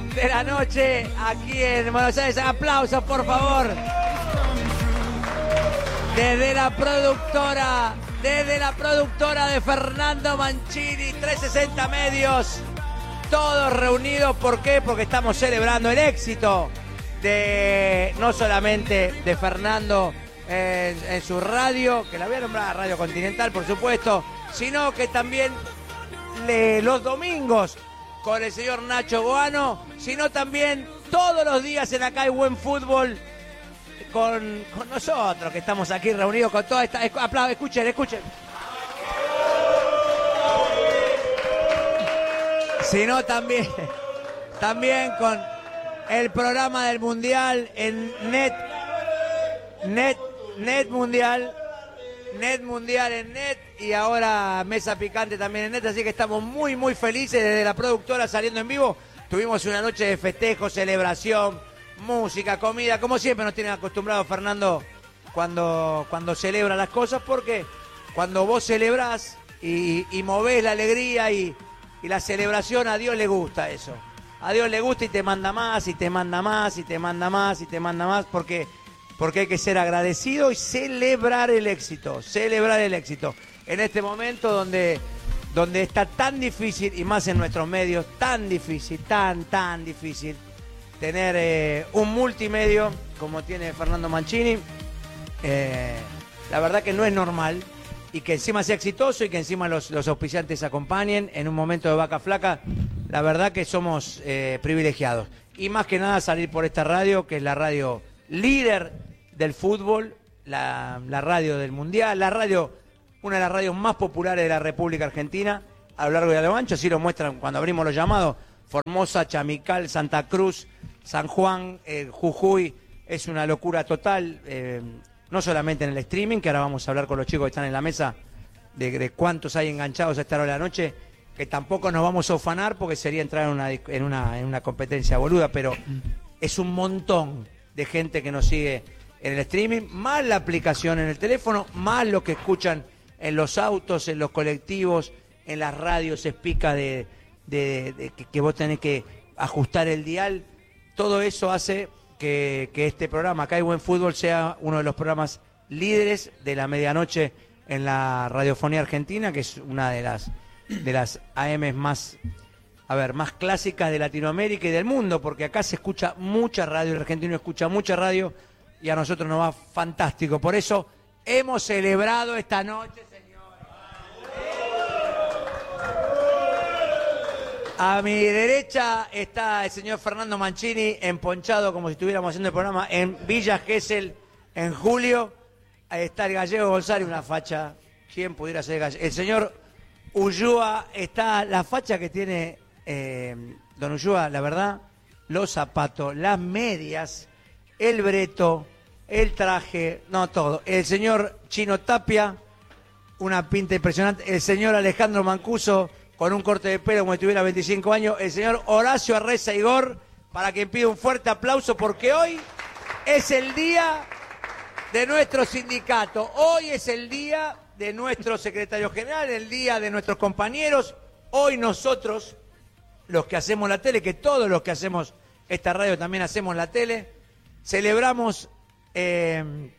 de la noche aquí en Buenos Aires. Aplausos, por favor. Desde la productora de Fernando Mancini, 360 Medios, todos reunidos. ¿Por qué? Porque estamos celebrando el éxito de no solamente de Fernando en su radio, que la voy a nombrar Radio Continental, por supuesto, sino que también los domingos con el señor Nacho Boano, sino también todos los días en Acá hay Buen Fútbol con nosotros, que estamos aquí reunidos con toda esta... Aplausos, escuchen. Sino también con el programa del Mundial en Net Mundial en Net, y ahora Mesa Picante también en Net, así que estamos muy muy felices desde la productora saliendo en vivo. Tuvimos una noche de festejo, celebración, música, comida, como siempre nos tienen acostumbrados Fernando cuando celebra las cosas, porque cuando vos celebrás y movés la alegría y la celebración, a Dios le gusta eso. A Dios le gusta y te manda más, y te manda más, y te manda más, y te manda más, porque hay que ser agradecido y celebrar el éxito. En este momento donde está tan difícil, y más en nuestros medios, tan difícil tener un multimedio como tiene Fernando Mancini, la verdad que no es normal, y que encima sea exitoso y que encima los auspiciantes acompañen en un momento de vaca flaca. La verdad que somos privilegiados. Y más que nada salir por esta radio, que es la radio líder del fútbol, la radio del Mundial, una de las radios más populares de la República Argentina, a lo largo y a lo ancho. Así lo muestran cuando abrimos los llamados. Formosa, Chamical, Santa Cruz, San Juan, Jujuy. Es una locura total, no solamente en el streaming, que ahora vamos a hablar con los chicos que están en la mesa de cuántos hay enganchados a esta hora de la noche, que tampoco nos vamos a ufanar porque sería entrar en una competencia boluda, pero es un montón de gente que nos sigue en el streaming, más la aplicación en el teléfono, más lo que escuchan en los autos, en los colectivos, en las radios, se pica de que vos tenés que ajustar el dial. Todo eso hace que este programa, Acá hay Buen Fútbol, sea uno de los programas líderes de la medianoche en la radiofonía argentina, que es una de las AM más clásicas de Latinoamérica y del mundo, porque acá se escucha mucha radio, el argentino escucha mucha radio, y a nosotros nos va fantástico. Por eso hemos celebrado esta noche, señores. A mi derecha está el señor Fernando Mancini, emponchado como si estuviéramos haciendo el programa en Villa Gesell en julio. Ahí está el gallego González, una facha. ¿Quién pudiera ser gallego? El señor Ulloa, está la facha que tiene don Ulloa, la verdad, los zapatos, las medias, el breto, el traje, no todo. El señor Chino Tapia, una pinta impresionante. El señor Alejandro Mancuso, con un corte de pelo como si tuviera 25 años. El señor Horacio Arreza Igor, para quien pide un fuerte aplauso, porque hoy es el día de nuestro sindicato. Hoy es el día de nuestro secretario general, el día de nuestros compañeros. Hoy nosotros, los que hacemos la tele, que todos los que hacemos esta radio también hacemos la tele, celebramos el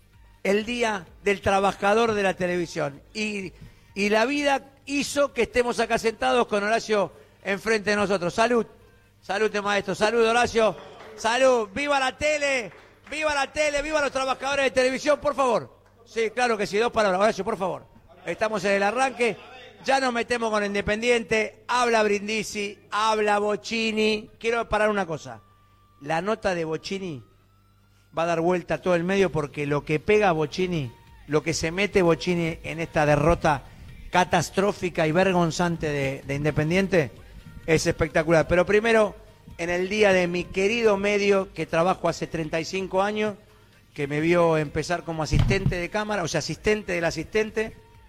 Día del Trabajador de la Televisión. Y la vida hizo que estemos acá sentados con Horacio enfrente de nosotros. Salud, maestro, salud, Horacio, salud, viva la tele, viva los trabajadores de televisión, por favor. Sí, claro que sí, 2 palabras, Horacio, por favor. Estamos en el arranque, ya nos metemos con Independiente, habla Brindisi, habla Bocchini. Quiero parar una cosa, la nota de Bocchini va a dar vuelta a todo el medio, porque lo que pega Bocchini, lo que se mete Bocchini en esta derrota catastrófica y vergonzante de Independiente es espectacular. Pero primero, en el día de mi querido medio, que trabajo hace 35 años, que me vio empezar como asistente de cámara, o sea, asistente del asistente,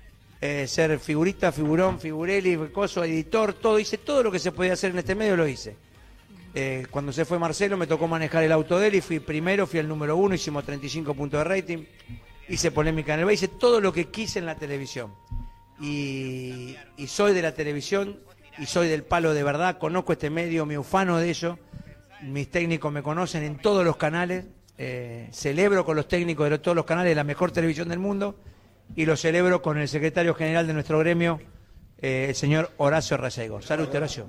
ser figurista, figurón, figurelli, coso, editor, todo, hice todo lo que se podía hacer en este medio, lo hice. Cuando se fue Marcelo me tocó manejar el auto de él y fui el número 1, hicimos 35 puntos de rating, hice polémica en el BAE, hice todo lo que quise en la televisión. Y soy de la televisión y soy del palo de verdad, conozco este medio, me ufano de ello, mis técnicos me conocen en todos los canales, celebro con los técnicos de todos los canales de la mejor televisión del mundo y lo celebro con el secretario general de nuestro gremio, el señor Horacio Resegor. Salud, Horacio.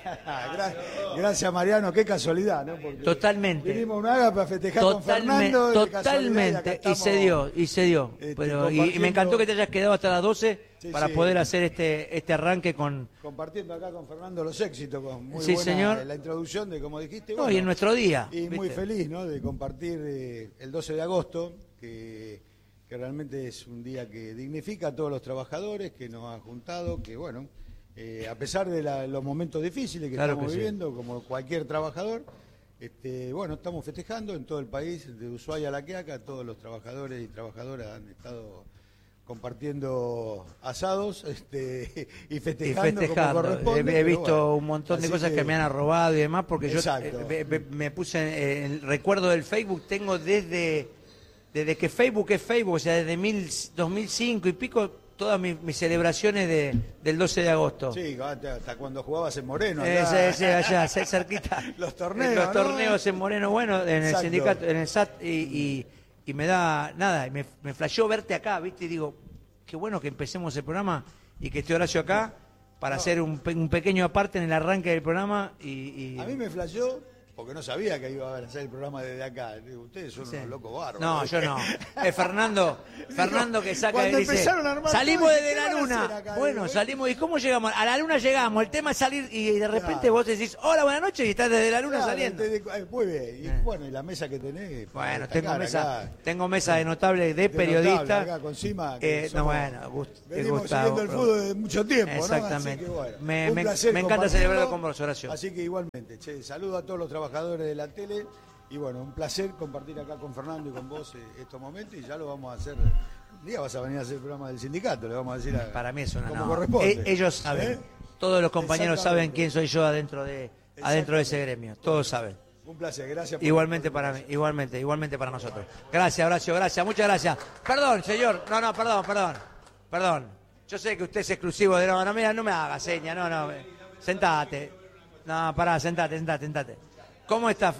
Gracias, Mariano, qué casualidad, ¿no? Porque totalmente. Vinimos a un haga para festejar con Fernando. Totalmente, y se dio. Pero, y me encantó que te hayas quedado hasta las 12 para poder hacer este arranque con... Compartiendo acá con Fernando los éxitos, con muy sí, buena señor. La introducción de, como dijiste. Bueno, y en nuestro día. Y muy feliz, ¿no? De compartir el 12 de agosto, que realmente es un día que dignifica a todos los trabajadores que nos han juntado, que bueno, a pesar de los momentos difíciles que estamos viviendo, como cualquier trabajador, bueno, estamos festejando en todo el país, de Ushuaia a La Quiaca, todos los trabajadores y trabajadoras han estado compartiendo asados y festejando como corresponde. He visto un montón de cosas que me han robado y demás, porque yo me puse en el recuerdo del Facebook, tengo desde que Facebook es Facebook, o sea, desde 2005 y pico, todas mis celebraciones del 12 de agosto. Sí, hasta cuando jugabas en Moreno. Allá, cerquita. Los torneos. Los torneos en Moreno, bueno, en el sindicato, en el SAT, y me da, nada, me flasheó verte acá, ¿viste? Y digo, qué bueno que empecemos el programa y que esté Horacio acá para hacer un pequeño aparte en el arranque del programa. A mí me flasheó porque no sabía que iba a hacer el programa desde acá. Ustedes son unos locos bárbaros. No, yo no. Es Fernando que saca y dice, salimos desde la luna. Acá, bueno, salimos. ¿Y cómo llegamos? A la luna llegamos. El tema es salir y de repente vos decís, hola, buenas noches, y estás desde la luna saliendo. Muy bien. Y bueno, y la mesa que tenés. Bueno, tengo mesa de notable de periodista. Acá con Cima. Venimos siguiendo el fútbol de mucho tiempo. Exactamente. ¿No? Así que, bueno, me encanta celebrarlo con vos, Horacio. Así que igualmente, saludo a todos los trabajadores de la tele y bueno, un placer compartir acá con Fernando y con vos estos momentos y ya lo vamos a hacer. Un día vas a venir a hacer el programa del sindicato, le vamos a decir para mí es una como corresponde. Ellos saben, todos los compañeros saben quién soy yo adentro de ese gremio, todos saben. Un placer, gracias. Igualmente para mí, igualmente para nosotros. Gracias, Horacio, gracias, muchas gracias. Perdón, señor, perdón. Yo sé que usted es exclusivo de no me haga seña, no, sentate. No, pará, sentate. ¿Cómo estás?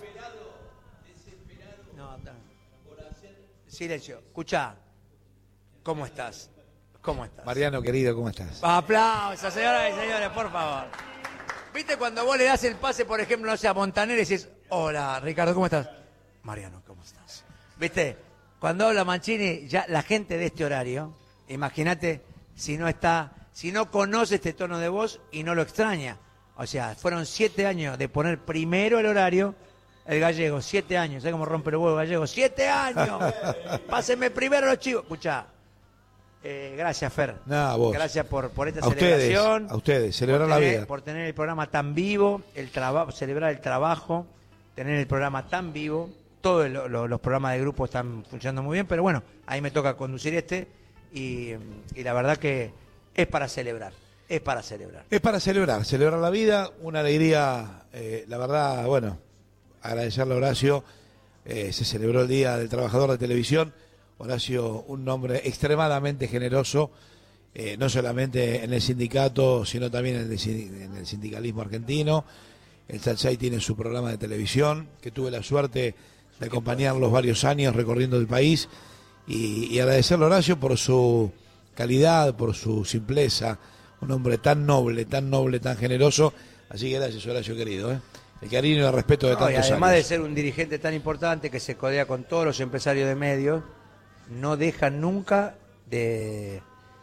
No, silencio. Escuchá. ¿Cómo estás? Mariano, querido, ¿cómo estás? Aplausos, señoras y señores, por favor. ¿Viste cuando vos le das el pase, por ejemplo, no sé, a Montaner y decís, hola, Ricardo, ¿cómo estás? Mariano, ¿cómo estás? ¿Viste? Cuando habla Mancini, ya la gente de este horario, imagínate si no conoce este tono de voz y no lo extraña. O sea, fueron 7 años de poner primero el horario, el Gallego, 7 años. ¿Sabes cómo rompe el huevo el Gallego? 7 años. Pásenme primero los chivos. Escuchá, gracias, Fer. No, vos. Gracias por esta celebración. A ustedes, celebrar la vida. Por tener el programa tan vivo, celebrar el trabajo, tener el programa tan vivo. Todos los programas de grupo están funcionando muy bien, pero bueno, ahí me toca conducir y la verdad que es para celebrar. Es para celebrar la vida, una alegría, la verdad, bueno, agradecerle a Horacio, se celebró el Día del Trabajador de Televisión, Horacio, un hombre extremadamente generoso, no solamente en el sindicato, sino también en el sindicalismo argentino. El Chalchay tiene su programa de televisión, que tuve la suerte de acompañarlos varios años recorriendo el país, y agradecerle a Horacio por su calidad, por su simpleza. Un hombre tan noble, tan generoso. Así que gracias, Horacio, querido. El cariño y el respeto de tantos años. Además de ser un dirigente tan importante que se codea con todos los empresarios de medios, no deja nunca de...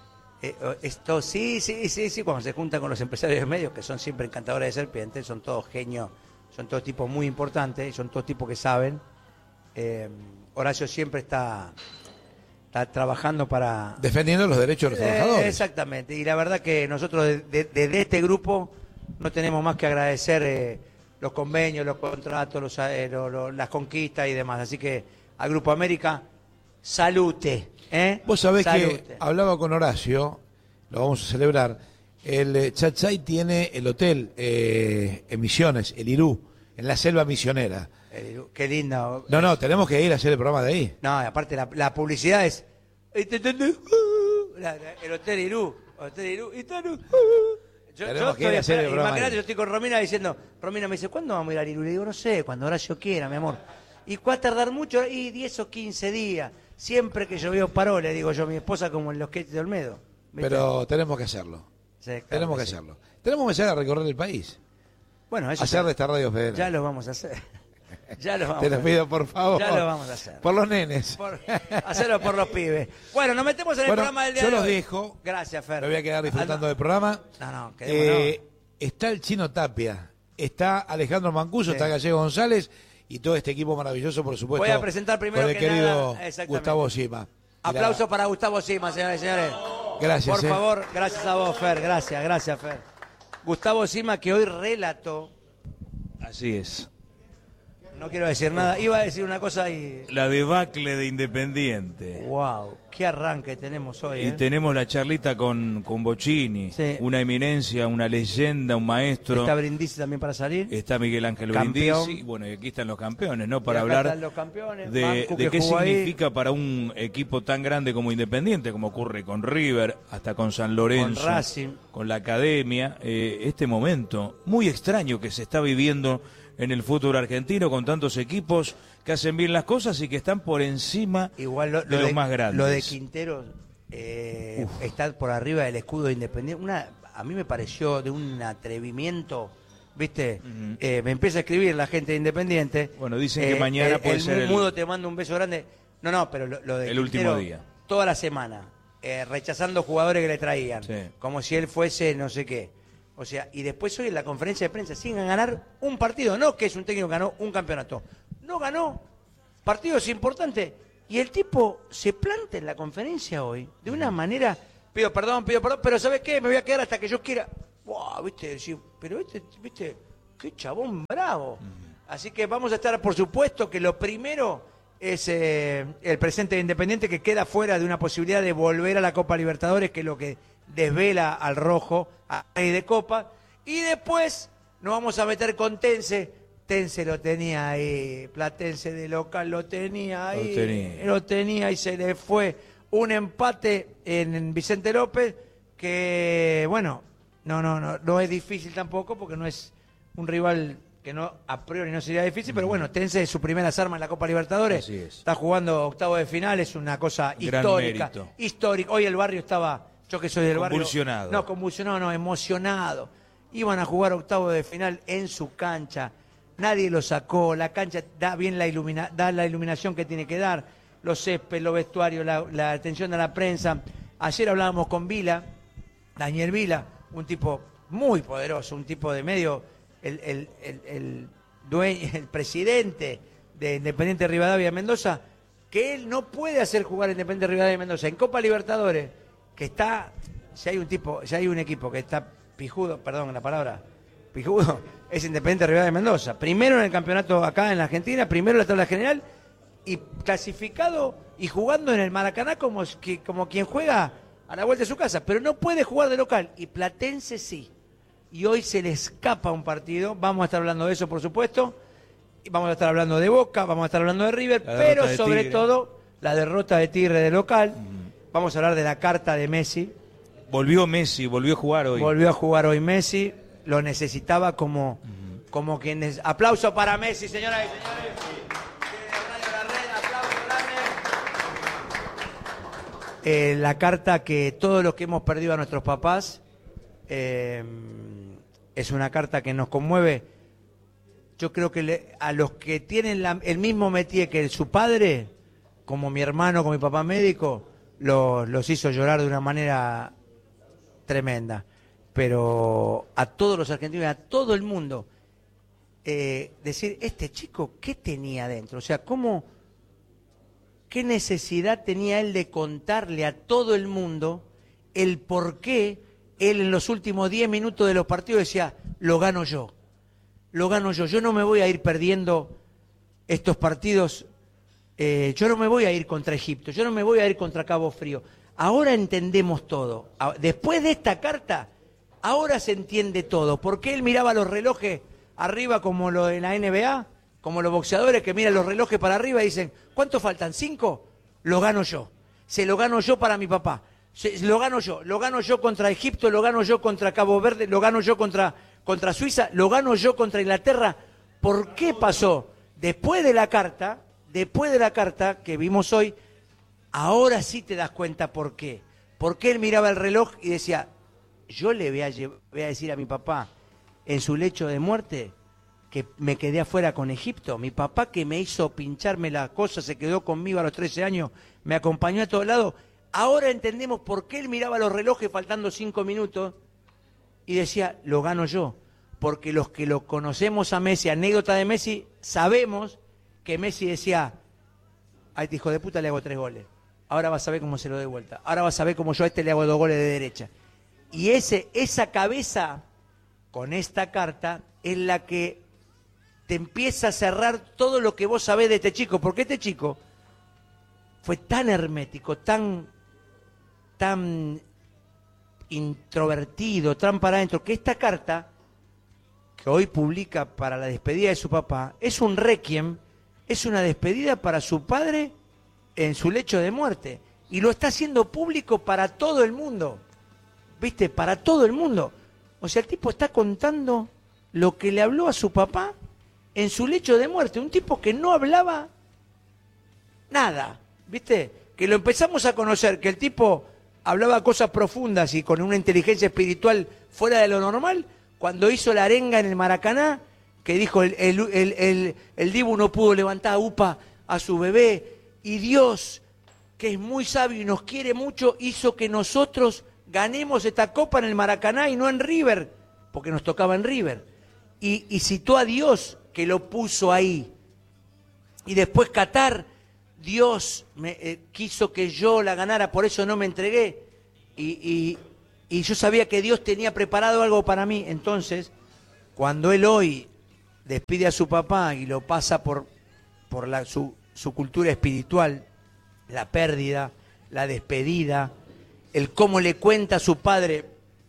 esto sí, cuando se junta con los empresarios de medios, que son siempre encantadores de serpientes, son todos genios, son todos tipos muy importantes, son todos tipos que saben. Horacio siempre está trabajando para... defendiendo los derechos de los trabajadores. Exactamente, y la verdad que nosotros desde este grupo no tenemos más que agradecer los convenios, los contratos, las conquistas y demás. Así que al Grupo América, salute. Vos sabés que hablaba con Horacio, lo vamos a celebrar, el Chalchay tiene el hotel en Misiones, el Irú, en la selva misionera. Qué lindo. No, tenemos que ir a hacer el programa de ahí. No, aparte la publicidad es... el Hotel Irú. Tenemos que ir a hacer el programa imagínate, ahí. yo estoy con Romina diciendo, Romina me dice, ¿cuándo vamos a ir a Liru? Le digo, no sé, cuando Horacio quiera, mi amor. ¿Y va a tardar mucho? Y 10 o 15 días. Siempre que yo veo paró, le digo yo a mi esposa, como en los sketches de Olmedo. ¿Viste? Pero tenemos que hacerlo. Sí, claro Tenemos que sí. hacerlo. Tenemos que empezar a recorrer el país. Bueno, eso Hacer ya, de esta radio federal. ya lo vamos a hacer. Ya lo vamos Te a lo hacer. pido, por favor. Ya lo vamos a hacer. Por los nenes. Hacerlo por los pibes. Bueno, nos metemos en el Bueno, programa del día yo de los hoy. dejo. Gracias, Fer. Me voy a quedar disfrutando Ah, no. del programa. No, quedémonos. Está el Chino Tapia, está Alejandro Mancuso, Sí. está Gallego González y todo este equipo maravilloso, por supuesto. Voy a presentar primero con el que querido nada, exactamente. Gustavo Sima. Aplauso para Gustavo Sima, señoras y señores. Gracias. Por favor, gracias a vos, Fer. Gracias, Fer. Gustavo Sima, que hoy relató, Así es. no quiero decir nada, iba a decir una cosa y... La debacle de Independiente. ¡Wow! ¡Qué arranque tenemos hoy! Y tenemos la charlita con Bocchini, Sí. una eminencia, una leyenda, un maestro. ¿Está Brindisi también para salir? Está Miguel Ángel Campeón. Brindisi. Bueno, y aquí están los campeones, ¿no? Y Para acá hablar están los campeones, de Mancu, que qué jugó ahí. significa para un equipo tan grande como Independiente, como ocurre con River, hasta con San Lorenzo, Con Racing. con la Academia, este momento muy extraño que se está viviendo en el fútbol argentino con tantos equipos que hacen bien las cosas y que están por encima Igual de los más grandes. Lo de Quintero está por arriba del escudo de Independiente. A mí me pareció de un atrevimiento, ¿viste? Me empieza a escribir la gente de Independiente. Bueno, dicen que mañana puede ser el- Mudo te manda un beso grande. No, pero lo de El último Quintero, día. toda la semana, rechazando jugadores que le traían, Sí. como si él fuese no sé qué. O sea, y después hoy en la conferencia de prensa siguen a ganar un partido, no que es un técnico que ganó un campeonato. No ganó partidos importantes. Y el tipo se planta en la conferencia hoy de una manera, pido perdón, pero ¿sabes qué? Me voy a quedar hasta que yo quiera. Wow, viste, sí, pero viste, qué chabón bravo. Así que vamos a estar, por supuesto, que lo primero es el presente de Independiente, que queda fuera de una posibilidad de volver a la Copa Libertadores, que es lo que desvela al rojo a rey de Copa. Y después nos vamos a meter con Tense. Tense lo tenía ahí, Platense de local lo tenía ahí, lo tenía y se le fue un empate en Vicente López que, bueno, no es difícil tampoco porque no es un rival que no a priori no sería difícil, pero bueno, Tense es su primeras armas en la Copa Libertadores, Así es. está jugando octavo de final, es una cosa Gran histórica, mérito. histórica. Hoy el barrio estaba, yo que soy del Convulsionado. barrio, convulsionado, emocionado. Iban a jugar octavo de final en su cancha. Nadie lo sacó, la cancha da bien da la iluminación que tiene que dar, los césped, los vestuarios, la atención a la prensa. Ayer hablábamos con Vila, Daniel Vila, un tipo muy poderoso, un tipo de medio, el presidente de Independiente Rivadavia de Mendoza, que él no puede hacer jugar a Independiente Rivadavia de Mendoza en Copa Libertadores, que está, si hay un equipo que está pijudo, perdón la palabra, pijudo, es Independiente Rivadavia de Mendoza. Primero en el campeonato acá en la Argentina, primero en la tabla general y clasificado y jugando en el Maracaná como quien juega a la vuelta de su casa, pero no puede jugar de local y Platense sí. Y hoy se le escapa un partido, vamos a estar hablando de eso por supuesto, y vamos a estar hablando de Boca, vamos a estar hablando de River, La derrota pero de sobre Tigre. todo la derrota de Tigre de local. Vamos a hablar de la carta de Messi. Volvió Messi, volvió a jugar hoy. Volvió a jugar hoy Messi, lo necesitaba como quien... Aplauso para Messi, señoras y señores. Radio La Red, aplauso grande. La carta que todos los que hemos perdido a nuestros papás, es una carta que nos conmueve. Yo creo que a los que tienen el mismo métier que su padre, como mi hermano, como mi papá médico, los hizo llorar de una manera tremenda. Pero a todos los argentinos, a todo el mundo, decir, este chico, ¿qué tenía dentro? O sea, ¿qué necesidad tenía él de contarle a todo el mundo el por qué él en los últimos 10 minutos de los partidos decía, lo gano yo, yo no me voy a ir perdiendo estos partidos, yo no me voy a ir contra Egipto, yo no me voy a ir contra Cabo Frío. Ahora entendemos todo. Después de esta carta, ahora se entiende todo. Porque él miraba los relojes arriba como lo de la NBA, como los boxeadores que miran los relojes para arriba y dicen, ¿cuánto faltan? ¿5? Lo gano yo. Se lo gano yo para mi papá. Lo gano yo contra Egipto, lo gano yo contra Cabo Verde, lo gano yo contra Suiza, lo gano yo contra Inglaterra. ¿Por qué pasó? Después de la carta que vimos hoy, ahora sí te das cuenta por qué. Porque él miraba el reloj y decía, yo le voy a decir a mi papá en su lecho de muerte que me quedé afuera con Egipto. Mi papá que me hizo pincharme la cosa, se quedó conmigo a los 13 años, me acompañó a todos lados. Ahora entendemos por qué él miraba los relojes faltando 5 minutos y decía, lo gano yo. Porque los que lo conocemos a Messi, anécdota de Messi, sabemos que Messi decía, a este hijo de puta le hago 3 goles. Ahora vas a ver cómo se lo doy vuelta. Ahora vas a ver cómo yo a este le hago 2 goles de derecha. Y esa cabeza con esta carta es la que te empieza a cerrar todo lo que vos sabés de este chico. Porque este chico fue tan hermético, tan introvertido, tan para adentro, que esta carta que hoy publica para la despedida de su papá es un requiem, es una despedida para su padre en su lecho de muerte. Y lo está haciendo público para todo el mundo. ¿Viste? Para todo el mundo. O sea, el tipo está contando lo que le habló a su papá en su lecho de muerte. Un tipo que no hablaba nada. ¿Viste? Que lo empezamos a conocer, que el tipo hablaba cosas profundas y con una inteligencia espiritual fuera de lo normal, cuando hizo la arenga en el Maracaná, que dijo el Dibu no pudo levantar upa a su bebé, y Dios, que es muy sabio y nos quiere mucho, hizo que nosotros ganemos esta copa en el Maracaná y no en River, porque nos tocaba en River. Y citó a Dios que lo puso ahí. Y después Qatar, Dios quiso que yo la ganara, por eso no me entregué. Y yo sabía que Dios tenía preparado algo para mí. Entonces, cuando él hoy despide a su papá y lo pasa por su cultura espiritual, la pérdida, la despedida, el cómo le cuenta a su padre,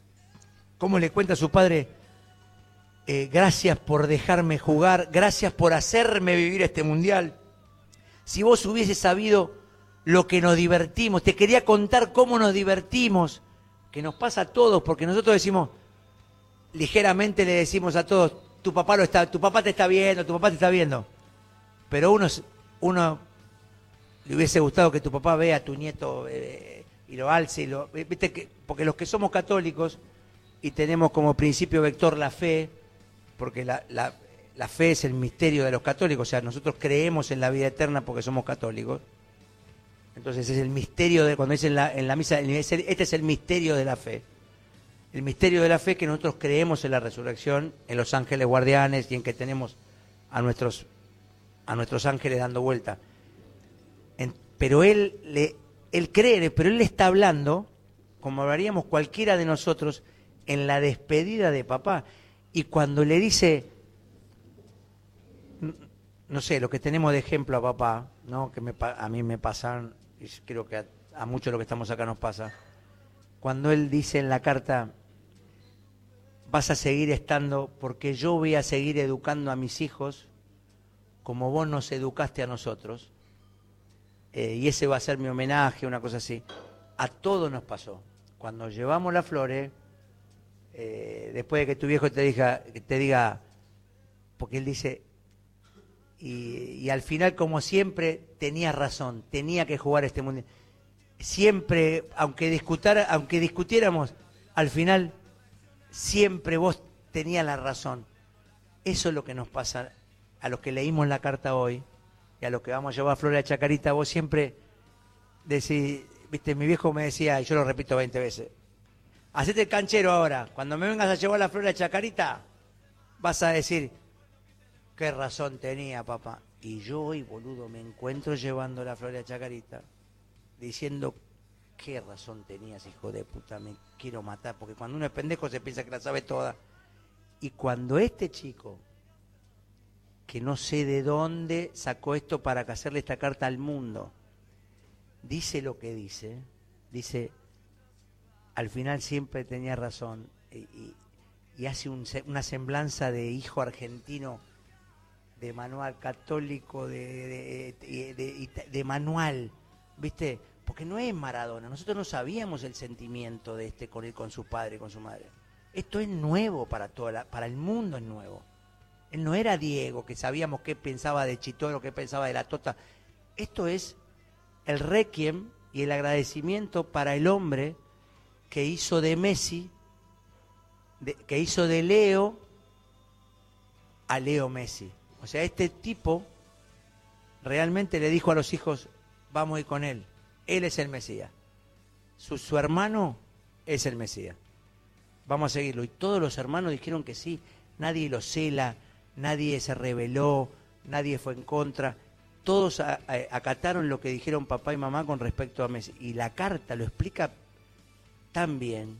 gracias por dejarme jugar, gracias por hacerme vivir este mundial. Si vos hubieses sabido lo que nos divertimos, te quería contar cómo nos divertimos, que nos pasa a todos, porque nosotros decimos, ligeramente le decimos a todos, tu papá te está viendo, pero uno le hubiese gustado que tu papá vea a tu nieto y lo alce, ¿viste? Porque los que somos católicos y tenemos como principio vector la fe, porque la fe es el misterio de los católicos, o sea, nosotros creemos en la vida eterna porque somos católicos. Entonces es el misterio de, cuando dicen en la misa, este es el misterio de la fe. El misterio de la fe que nosotros creemos en la resurrección, en los ángeles guardianes y en que tenemos a nuestros ángeles dando vuelta. Pero él cree, pero él le está hablando, como hablaríamos cualquiera de nosotros, en la despedida de papá. Y cuando le dice, no sé, lo que tenemos de ejemplo a papá, ¿no? Que a mí me pasan, y creo que a muchos de los que estamos acá nos pasa, cuando él dice en la carta, vas a seguir estando porque yo voy a seguir educando a mis hijos como vos nos educaste a nosotros, y ese va a ser mi homenaje, una cosa así. A todos nos pasó. Cuando llevamos las flores, después de que tu viejo te diga, porque él dice, y al final, como siempre, tenía razón, tenía que jugar este mundial. Siempre, aunque discutiéramos, al final, siempre vos tenías la razón. Eso es lo que nos pasa a los que leímos la carta hoy, y a los que vamos a llevar flores a Chacarita. Vos siempre decís, viste, mi viejo me decía, y yo lo repito 20 veces, hacete el canchero ahora, cuando me vengas a llevar la flor a Chacarita, vas a decir, qué razón tenía papá. Y yo hoy, boludo, me encuentro llevando la flor a Chacarita, diciendo, qué razón tenías, hijo de puta, me quiero matar, porque cuando uno es pendejo se piensa que la sabe toda. Y cuando este chico, que no sé de dónde sacó esto para hacerle esta carta al mundo, dice lo que dice, al final siempre tenía razón, y hace una semblanza de hijo argentino, de manual católico, de manual, ¿viste? Porque no es Maradona, nosotros no sabíamos el sentimiento de con él, con su padre, con su madre. Esto es nuevo para para el mundo, es nuevo. Él no era Diego, que sabíamos qué pensaba de Chitoro, qué pensaba de la Tota. Esto es el requiem y el agradecimiento para el hombre que hizo de Messi, que hizo de Leo a Leo Messi. O sea, este tipo realmente le dijo a los hijos, vamos a ir con él. Él es el Mesías. Su hermano es el Mesías. Vamos a seguirlo. Y todos los hermanos dijeron que sí. Nadie lo cela, nadie se rebeló, nadie fue en contra. Todos acataron lo que dijeron papá y mamá con respecto a Messi. Y la carta lo explica tan bien,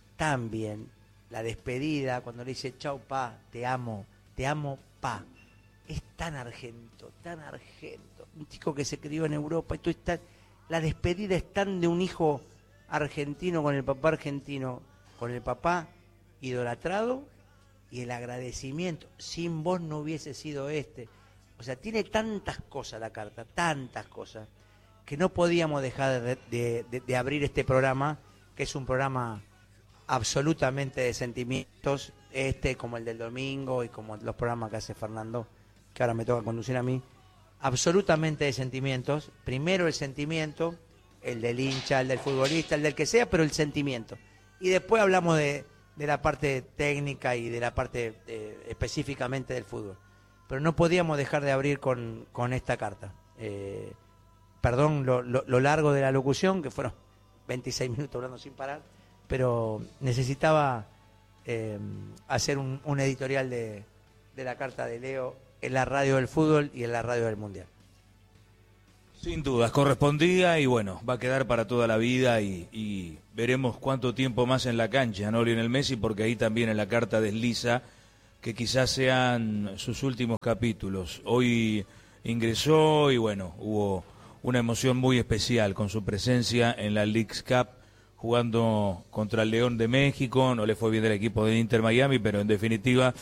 la despedida, cuando le dice, chao, pa, te amo, pa. Es tan argento. Un chico que se crió en Europa, la despedida es tan de un hijo argentino con el papá argentino, con el papá idolatrado, y el agradecimiento, sin vos no hubiese sido este. O sea, tiene tantas cosas la carta, tantas cosas, que no podíamos dejar de abrir este programa, que es un programa absolutamente de sentimientos, como el del domingo y como los programas que hace Fernando, que ahora me toca conducir a mí, absolutamente de sentimientos. Primero el sentimiento, el del hincha, el del futbolista, el del que sea, pero el sentimiento. Y después hablamos de la parte técnica y de la parte específicamente del fútbol. Pero no podíamos dejar de abrir con esta carta. Perdón lo largo de la locución, que fueron 26 minutos hablando sin parar, pero necesitaba hacer un editorial de la carta de Leo en la radio del fútbol y en la radio del mundial. Sin dudas, correspondía y bueno, va a quedar para toda la vida y veremos cuánto tiempo más en la cancha, ¿no, Lionel Messi? Porque ahí también en la carta desliza que quizás sean sus últimos capítulos. Hoy ingresó y bueno, hubo una emoción muy especial con su presencia en la Leagues Cup, jugando contra el León de México. No le fue bien del equipo de Inter Miami, pero en definitiva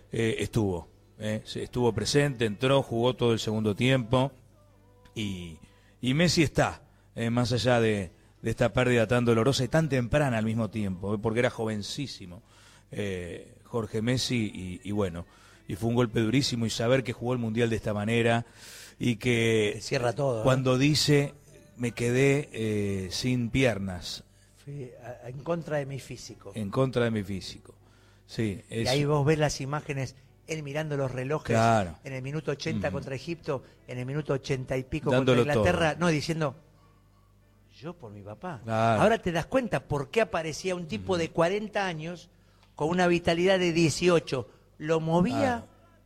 estuvo presente, entró, jugó todo el segundo tiempo. Y Messi está, más allá de esta pérdida tan dolorosa y tan temprana al mismo tiempo, porque era jovencísimo Jorge Messi, y bueno, y fue un golpe durísimo, y saber que jugó el Mundial de esta manera, y que cierra todo, cuando dice, me quedé sin piernas. Fui en contra de mi físico. En contra de mi físico, sí. Y ahí vos ves las imágenes, él mirando los relojes, claro, en el minuto 80 contra Egipto, en el minuto 80 y pico dándolo contra Inglaterra, todo. No, diciendo, yo por mi papá. Claro. Ahora te das cuenta por qué aparecía un tipo de 40 años con una vitalidad de 18. Lo movía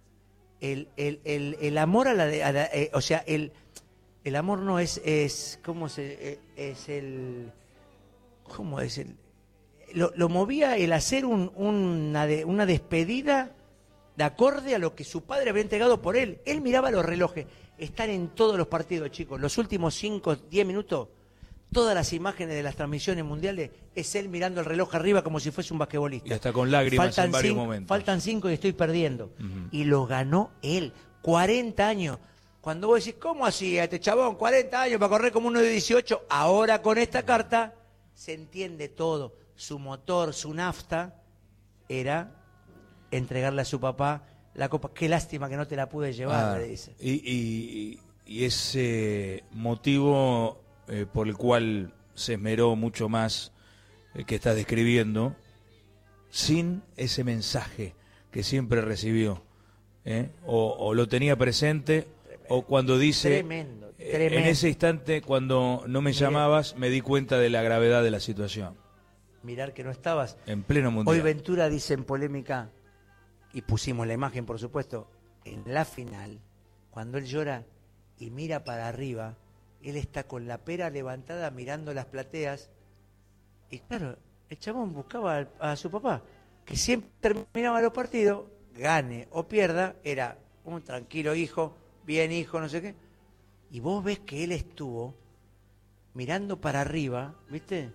el amor a la... o sea, el amor no es ¿cómo es el... ¿Cómo es el...? Lo movía el hacer una despedida de acorde a lo que su padre había entregado por él. Él miraba los relojes. Están en todos los partidos, chicos. Los últimos 5, 10 minutos, todas las imágenes de las transmisiones mundiales, es él mirando el reloj arriba como si fuese un basquetbolista. Y hasta con lágrimas en varios momentos. Faltan 5 y estoy perdiendo. Y lo ganó él. 40 años. Cuando vos decís, ¿cómo hacía este chabón? 40 años para correr como uno de 18. Ahora con esta carta se entiende todo. Su motor, su nafta, era entregarle a su papá la copa. Qué lástima que no te la pude llevar, le dice. Y ese motivo por el cual se esmeró mucho más que estás describiendo, sin ese mensaje que siempre recibió, o lo tenía presente, o cuando dice, tremendo. En ese instante, cuando no me llamabas, me di cuenta de la gravedad de la situación. Mirar que no estabas. En pleno mundial. Hoy Ventura dice en polémica, y pusimos la imagen, por supuesto, en la final, cuando él llora y mira para arriba, él está con la pera levantada mirando las plateas, y claro, el chabón buscaba a su papá, que siempre terminaba los partidos, gane o pierda, era un tranquilo hijo, bien hijo, no sé qué, y vos ves que él estuvo mirando para arriba, ¿viste?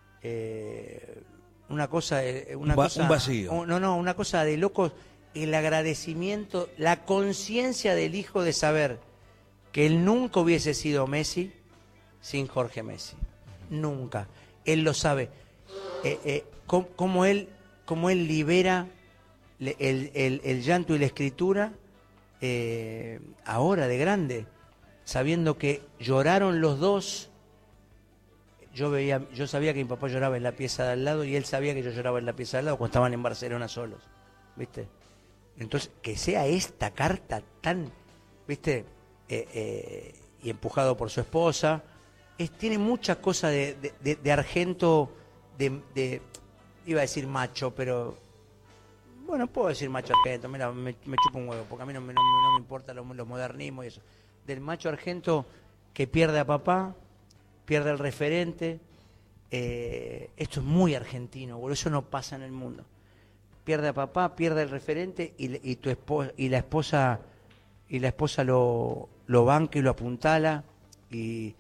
Una cosa, un vacío. Una cosa de locos, el agradecimiento, la conciencia del hijo de saber que él nunca hubiese sido Messi, sin Jorge Messi. Nunca. Él lo sabe. Cómo él libera el llanto y la escritura ahora de grande, sabiendo que lloraron los dos. Yo sabía que mi papá lloraba en la pieza de al lado y él sabía que yo lloraba en la pieza de al lado cuando estaban en Barcelona solos, ¿viste? Entonces, que sea esta carta tan, ¿viste? Y empujado por su esposa, tiene muchas cosas de Argento, iba a decir macho, pero bueno, puedo decir macho Argento, mira, me chupa un huevo, porque a mí no me importa los modernismos y eso. Del macho Argento que pierde a papá, pierde el referente. Esto es muy argentino, boludo, eso no pasa en el mundo. Pierde a papá, pierde el referente y tu esposa y la esposa lo banca y lo apuntala y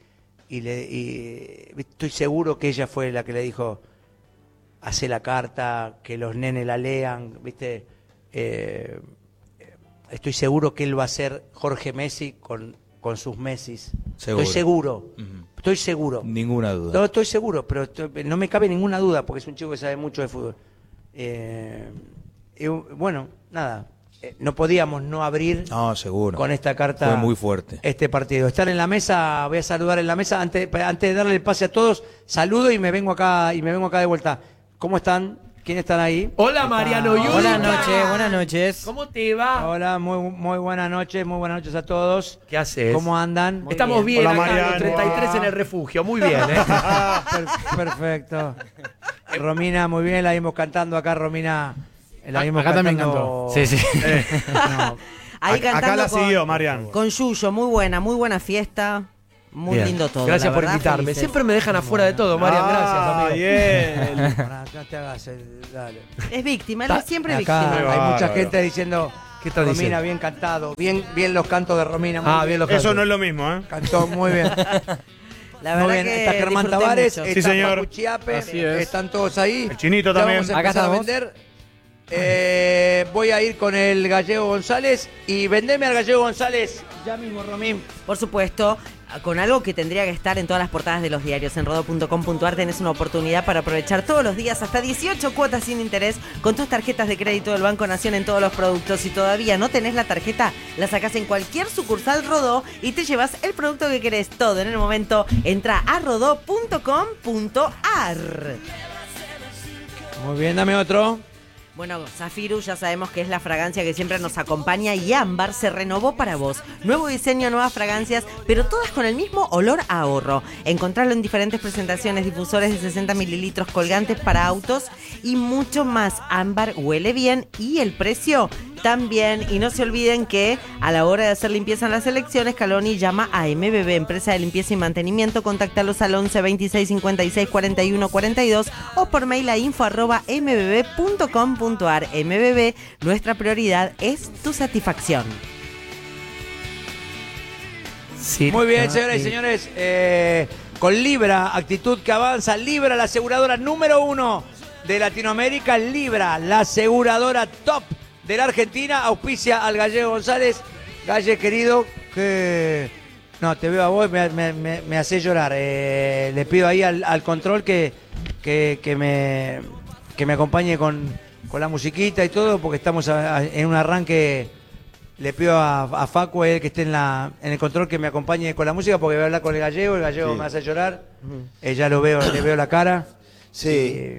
estoy seguro que ella fue la que le dijo: hace la carta, que los nenes la lean, ¿viste? Estoy seguro que él va a ser Jorge Messi con sus Messis. Seguro. Estoy seguro. Uh-huh. Estoy seguro. Ninguna duda. No, estoy seguro, pero no me cabe ninguna duda, porque es un chico que sabe mucho de fútbol. Bueno, nada. No podíamos no abrir seguro. con esta carta. Fue muy fuerte. Este partido. Estar en la mesa, voy a saludar en la mesa. Antes de darle el pase a todos, saludo y me vengo acá de vuelta. ¿Cómo están? ¿Quiénes están ahí? Hola, Mariano Yudica. Buenas noches. ¿Cómo te va? Hola, muy buenas noches a todos. ¿Qué haces? ¿Cómo andan? Estamos bien Hola, acá, Mariano. los 33 en el refugio. Muy bien, ¿eh? Perfecto. Romina, muy bien, la vimos cantando acá, Romina. La vimos Acá también cantando. cantó. Sí. No, Ahí cantando Acá la con, siguió, Marian. con Yuyo, muy buena fiesta. Muy Bien. lindo todo. Gracias la por verdad, invitarme. felices. Siempre me dejan afuera de todo, Marian. Gracias, amigo. Bien. no te hagas dale. Es víctima, él es siempre Acá víctima. hay mucha Bárbaro. gente diciendo: ¿Qué estás Romina, diciendo? bien cantado. Bien los cantos de Romina. Muy Bien los Eso cantos. no es lo mismo, ¿eh? Cantó muy bien. La Muy verdad bien. que Está Germán disfruté Tavares, mucho. está Sí, señor. Facu Chiappe, Así es. están todos ahí. El Chinito Ya también. Vamos a Acá empezar a estamos. vender. Voy a ir con el Gallego González y vendeme al Gallego González ya mismo, Romín. Por supuesto, con algo que tendría que estar en todas las portadas de los diarios. En rodó.com.ar tenés una oportunidad para aprovechar todos los días hasta 18 cuotas sin interés con tus tarjetas de crédito del Banco Nación en todos los productos. Si todavía no tenés la tarjeta, la sacás en cualquier sucursal Rodó y te llevas el producto que querés todo en el momento. Entra a rodó.com.ar. Muy bien, dame otro. Bueno, Zafiru ya sabemos que es la fragancia que siempre nos acompaña y Ámbar se renovó para vos. Nuevo diseño, nuevas fragancias, pero todas con el mismo olor a ahorro. Encontrarlo en diferentes presentaciones, difusores de 60 mililitros, colgantes para autos y mucho más. Ámbar huele bien y el precio también. Y no se olviden que a la hora de hacer limpieza en las elecciones, Scaloni llama a MBB, empresa de limpieza y mantenimiento. Contáctalos al 11 26 56 41 42 o por mail a info@mbb.com.ar. MBB, nuestra prioridad es tu satisfacción. Sí. Muy bien, señoras y señores. Con Libra, actitud que avanza. Libra, la aseguradora número 1 de Latinoamérica. Libra, la aseguradora top de la Argentina. Auspicia al Gallego González. Galle, querido, que... No, te veo a vos, me hace llorar. Le pido ahí al control que me acompañe con la musiquita y todo, porque estamos en un arranque. Le pido a Facu, que esté en el control, que me acompañe con la música, porque voy a hablar con el gallego Sí. me hace llorar. Ya lo veo, le veo la cara. Sí,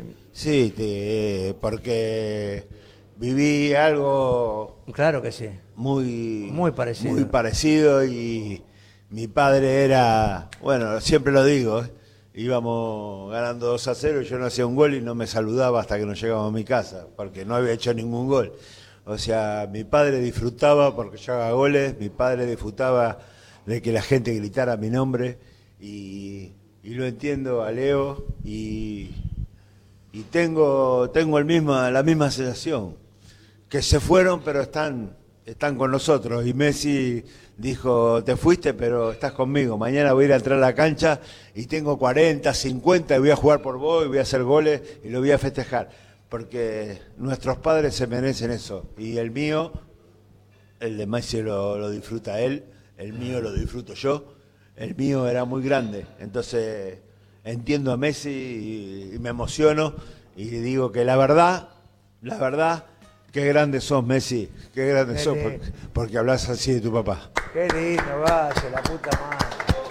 porque viví algo Claro que sí. muy parecido. muy parecido y mi padre era, bueno, siempre lo digo, íbamos ganando 2-0 y yo no hacía un gol y no me saludaba hasta que nos llegamos a mi casa, porque no había hecho ningún gol. O sea, mi padre disfrutaba porque yo haga goles, mi padre disfrutaba de que la gente gritara mi nombre y lo entiendo a Leo y tengo la misma sensación, que se fueron pero están con nosotros. Y Messi dijo: te fuiste pero estás conmigo, mañana voy a ir a entrar a la cancha y tengo 40, 50 y voy a jugar por vos y voy a hacer goles y lo voy a festejar, porque nuestros padres se merecen eso. Y el mío, el de Messi lo disfruta él, el mío lo disfruto yo. el mío era muy grande. Entonces entiendo a Messi y me emociono y digo que la verdad, qué grande sos, Messi, qué grande sos, porque hablas así de tu papá. Qué lindo, vaya, la puta madre.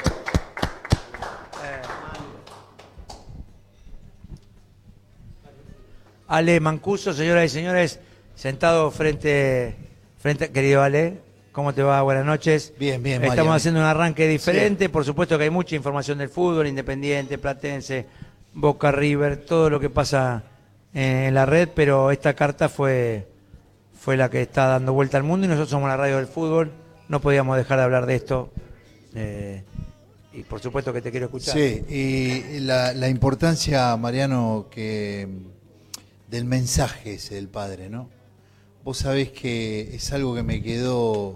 Ale Mancuso, señoras y señores, sentado frente, querido Ale, ¿cómo te va? Buenas noches. Bien, Estamos Mario. haciendo un arranque diferente, por supuesto que hay mucha información del fútbol, Independiente, Platense, Boca River, todo lo que pasa en la red, pero esta carta fue la que está dando vuelta al mundo y nosotros somos la radio del fútbol, no podíamos dejar de hablar de esto. Y por supuesto que te quiero escuchar. Sí, y la importancia, Mariano, del mensaje ese del padre, ¿no? Vos sabés que es algo que me quedó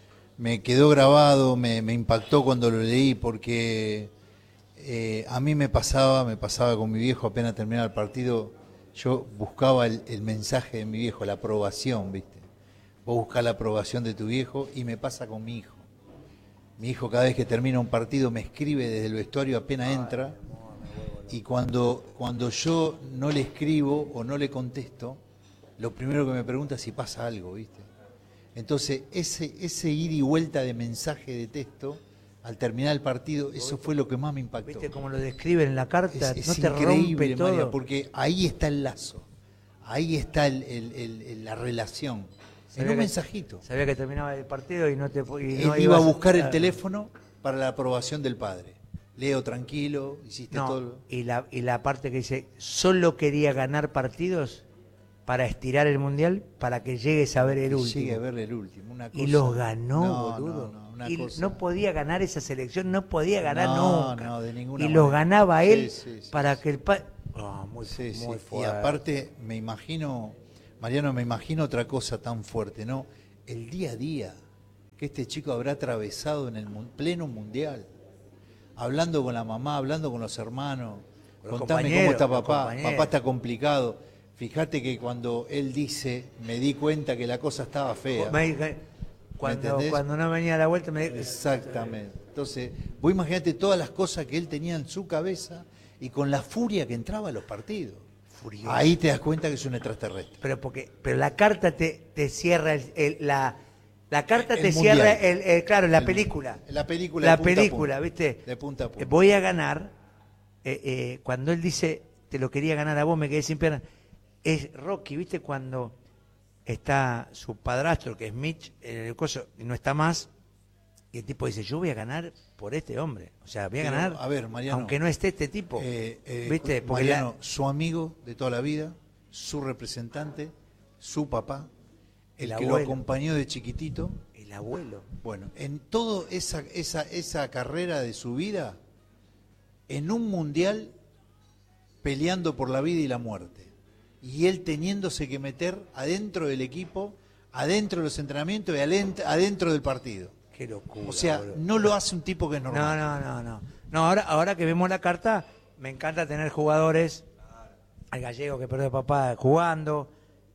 grabado, me impactó cuando lo leí, porque a mí me pasaba con mi viejo, apenas terminaba el partido, yo buscaba el mensaje de mi viejo, la aprobación, ¿viste? Vos buscás la aprobación de tu viejo y me pasa con mi hijo. Mi hijo cada vez que termina un partido me escribe desde el vestuario apenas entra, y cuando yo no le escribo o no le contesto, lo primero que me pregunta es si pasa algo, ¿viste? Entonces, ese ir y vuelta de mensaje de texto, al terminar el partido, eso fue lo que más me impactó. ¿Viste cómo lo describen en la carta? Es no te increíble, rompe todo. María, porque ahí está el lazo, ahí está la relación, en un mensajito. Sabía que terminaba el partido y no te... Él iba a buscar el teléfono para la aprobación del padre. Leo, tranquilo, hiciste todo. Y la parte que dice, solo quería ganar partidos para estirar el Mundial para que llegues a ver el último. Llegue a ver el último, una cosa. Y los ganó, boludo. Y no podía ganar esa selección, no podía ganar nunca. No, de ninguna y manera. los ganaba él Sí, para que el muy fuerte. fuerte. Y aparte, me imagino, Mariano, otra cosa tan fuerte, ¿no? El día a día que este chico habrá atravesado en el pleno Mundial. Hablando con la mamá, hablando con los hermanos. Contame cómo está papá. Papá está complicado. Fíjate que cuando él dice, me di cuenta que la cosa estaba fea. Cuando no venía a la vuelta me... Exactamente. Entonces, vos imaginate todas las cosas que él tenía en su cabeza y con la furia que entraba a los partidos. Furioso. Ahí te das cuenta que es un extraterrestre. Pero la carta te cierra la carta te mundial. cierra claro, la película. La película, ¿viste? De punta a punta. Voy a ganar. Cuando él dice, te lo quería ganar a vos, me quedé sin piernas. Es Rocky, ¿viste? Cuando está su padrastro, que es Mitch, en el coso, y no está más, y el tipo dice, yo voy a ganar por este hombre. O sea, voy a ganar, a ver, Mariano, aunque no esté este tipo. ¿Viste? Porque Mariano, su amigo de toda la vida, su representante, su papá, el que lo acompañó de chiquitito. El abuelo. Bueno, en toda esa carrera de su vida, en un mundial, peleando por la vida y la muerte. Y él teniéndose que meter adentro del equipo, adentro de los entrenamientos y adentro del partido. Qué locura. O sea, boludo. no lo hace un tipo que es normal. No, ahora que vemos la carta, me encanta tener jugadores, al gallego que perdió papá jugando,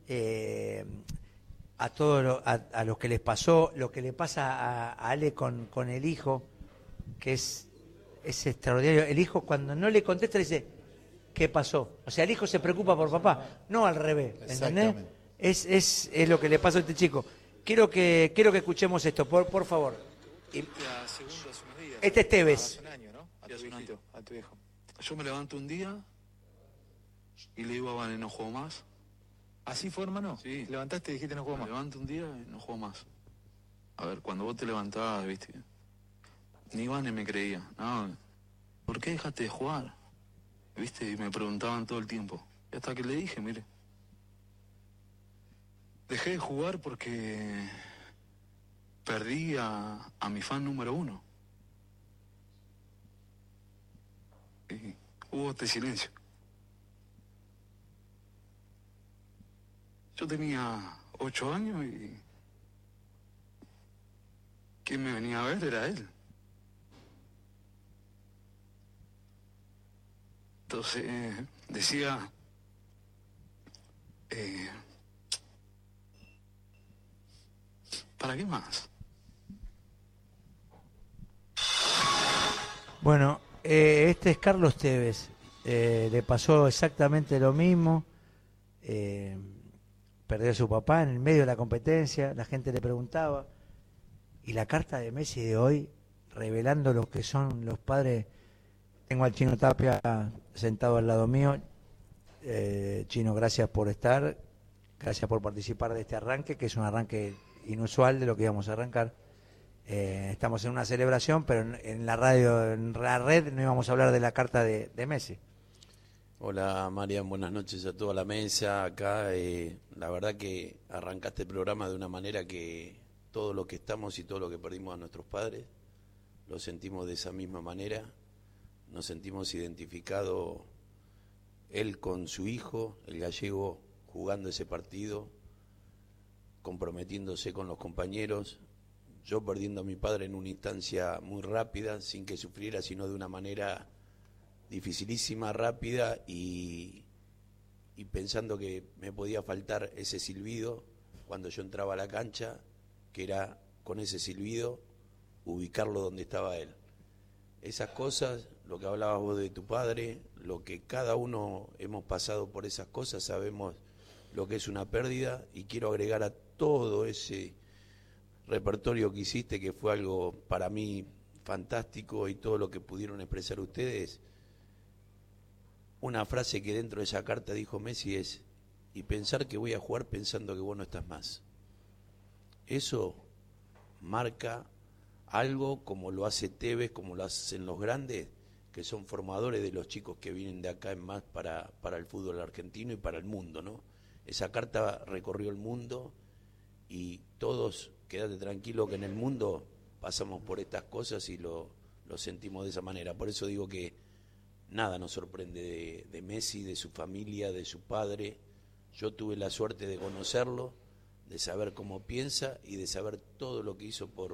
a todos a los que les pasó, lo que le pasa a Ale con el hijo, que es extraordinario. El hijo cuando no le contesta le dice, ¿qué pasó? O sea, el hijo se preocupa por papá, no al revés, ¿entendés? Es lo que le pasa a este chico. Quiero que escuchemos esto, por favor. Este es Tevez. A tu viejo. Yo me levanto un día y le digo a Vane, no juego más. ¿Así fue, hermano? Sí. Levantaste y dijiste no juego más. Me levanto un día y no juego más. A ver, cuando vos te levantabas, viste, ni Vane me creía. No, ¿por qué dejaste de jugar? Viste, y me preguntaban todo el tiempo. Y hasta que le dije, mire, dejé de jugar porque perdí a mi fan número 1. Y hubo este silencio. Yo tenía 8 años y quien me venía a ver era él. Entonces decía, ¿para qué más? Bueno, este es Carlos Tevez. Le pasó exactamente lo mismo. Perdió a su papá en el medio de la competencia. La gente le preguntaba. Y la carta de Messi de hoy, revelando lo que son los padres. Tengo al Chino Tapia sentado al lado mío. Chino, gracias por estar. Gracias por participar de este arranque, que es un arranque inusual de lo que íbamos a arrancar. Estamos en una celebración, pero en la radio, en la red, no íbamos a hablar de la carta de Messi. Hola Marian, buenas noches a toda la mesa. Acá la verdad que arrancaste el programa de una manera que todo lo que estamos y todo lo que perdimos a nuestros padres, lo sentimos de esa misma manera. Nos sentimos identificados, él con su hijo, el gallego, jugando ese partido, comprometiéndose con los compañeros, yo perdiendo a mi padre en una instancia muy rápida, sin que sufriera, sino de una manera dificilísima, rápida, y pensando que me podía faltar ese silbido cuando yo entraba a la cancha, que era con ese silbido ubicarlo donde estaba él. Esas cosas, lo que hablabas vos de tu padre, lo que cada uno hemos pasado por esas cosas, sabemos lo que es una pérdida, y quiero agregar a todo ese repertorio que hiciste, que fue algo para mí fantástico, y todo lo que pudieron expresar ustedes, una frase que dentro de esa carta dijo Messi es: y pensar que voy a jugar pensando que vos no estás más. Eso marca algo, como lo hace Tevez, como lo hacen los grandes, que son formadores de los chicos que vienen de acá en más para el fútbol argentino y para el mundo, ¿no? Esa carta recorrió el mundo, y todos, quédate tranquilo que en el mundo pasamos por estas cosas y lo sentimos de esa manera. Por eso digo que nada nos sorprende de Messi, de su familia, de su padre. Yo tuve la suerte de conocerlo, de saber cómo piensa y de saber todo lo que hizo por